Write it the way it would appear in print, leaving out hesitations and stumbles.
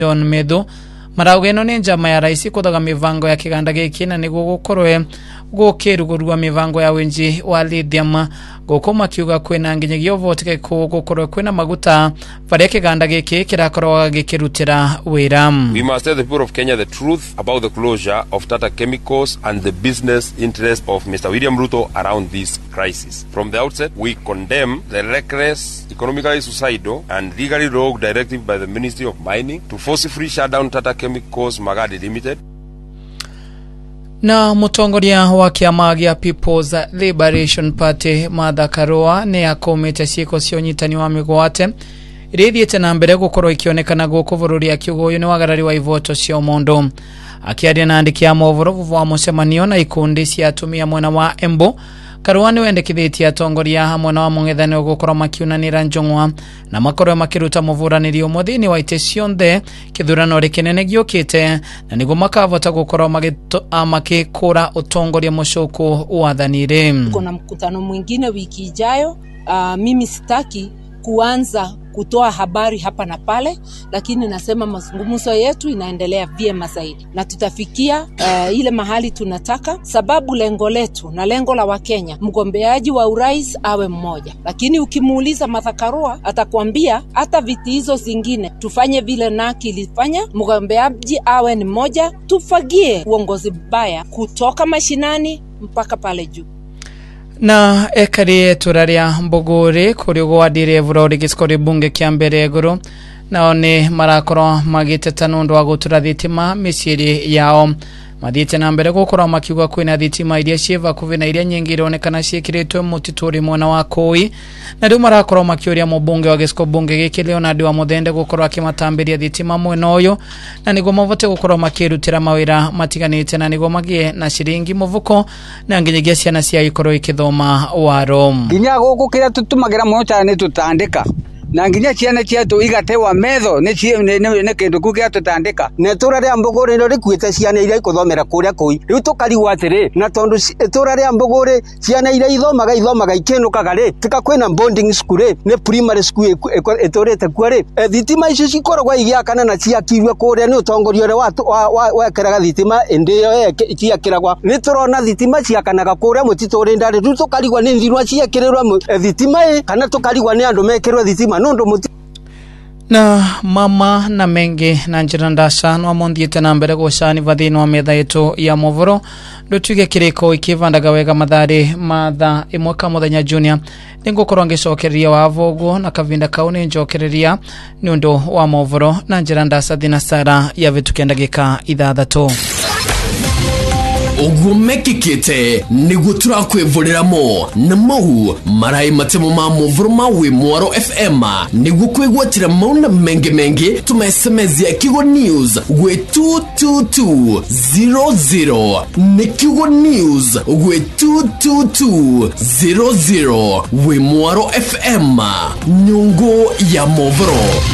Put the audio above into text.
John Medo maraugeno ni njama ya raisi kuthaga mivango ya kiganda giki na niguo gukorwe gukirugurwa mivango ya wenji wa lithium gukoma kiuga kwina nginyagio voteke gukorwe kwina maguta varia kiganda giki kirakorwa gikirutira wira. We must tell the people of Kenya the truth about the closure of Tata Chemicals and the business interest of Mr. William Ruto around this crisis. From the outset, we condemn the reckless, economically suicidal and legally rogue directive by the Ministry of Mining to forcibly shut down Tata Chemicals Magadi Limited. Na mutongoria wa kiama gia People's Liberation Party Martha Karua ni akomete ciiko cionyitani wa migwate irithiete na mbere gukorwo ikionekana guku bururi ya kiugo ni wagarari wa ivoto cio mundu akiaria na andiki ya movoro vuva mucemanio na ikundi cia atumia mwena wa Embu. Karua ni wendekithitie atongoria hamwe na mung'ethanio gukorwo makiunanira njongwa na makorwo makiruta muvuraniri umuthini wa ite cionthe kithurano rikinene giukite na niguo makavota gukorwo makikura utongoria mucuku wathanire. Kuna mkutano mwingine wiki ijayo. Mimi sitaki kuanza kutoa habari hapa na pale, lakini nasema mazungumzo yetu inaendelea vyema zaidi na tutafikia ile mahali tunataka, sababu lengo letu na lengo la Wakenya mgombeaji wa urais awe mmoja. Lakini ukimuuliza Martha Karua atakwambia hata viti hizo zingine tufanye vile Naki ilifanya, mgombeaji awe ni mmoja, tufagie uongozi mbaya kutoka mashinani mpaka pale juu. Na ekari turaria mbogore kuri gwadire vurori giskori bunge kia mbere guru naone marakoro magiteta nundu wa gutura thitima miciri yao mathite na mbere gukorwo makiuga kwina thitima iria cieva kuvina iria nyingi ironekana ciikiritwe mutituri mwena wa Koi na riu marakorwo makiuria mubunge wa gisko bunge giki Leonard wa Muthende gukorwo akimatambiria thitima mwena uyu na niguo mavote gukorwo makirutira mawira matiganite na niguo magie na ciringi muvuko na nginyagia ciana cia ikorwo ikithoma waro nginya guku kira tutumagira muno cyane tutandika na nginya ciana ciatu igatewa metho ne kindu kugia tutandika ne turaria mbogore no rikuite ciana iria ikuthomera kuria Koi riu tukarigwa atiri na tondu turaria mbogore ciana iria ithomaga ikinukaga ri tika kwina boarding school ne primary school etorete kwari thitima icio cikoragwa igiakana na ciakirwe kuria ni utongoria wa keraga thitima ndio ciakiragwa ni turona thitima ciakanaga kuria mutituri ndari riu tukarigwa ni ndirwa ciakirirwa thitima kana tukarigwa ni andu mekirwe thitima na mama na mengi na njira ndasa no mondhiete na mbere gucani vathini wa metha yetu ya movoro ndutuge kiriko ikivandaga wega mathari matha imwe ka muthenya junior ningukorwo ngicokereria wa vogo na kavinda kauni njokereria ni undu wa movoro na njira ndasa thina sara ya vitukenda gika ithathatu ogumekikite niguo turakwivureramo na mau marai matemo ma movoro mawe Mwaro FM niguo kwigwatira mauna mengi tumesemezia Kigo News gwe 22200 ni Kigo News gwe 22200 we Mwaro FM nyungu ya movoro.